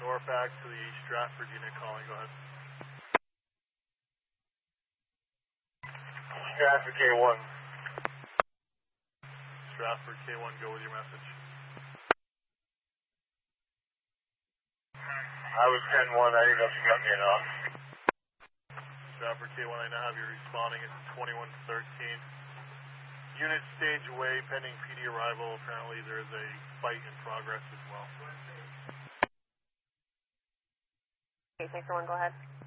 Norfolk to the Stratford unit calling, go ahead. Stratford K1. Stratford K1, go with your message. I was 10-1, I didn't know if you got me or not. Stratford K1, I now have you responding at 2113. Unit stage away, pending PD arrival. Apparently there is a fight in progress as well. Okay, thanks everyone, go ahead.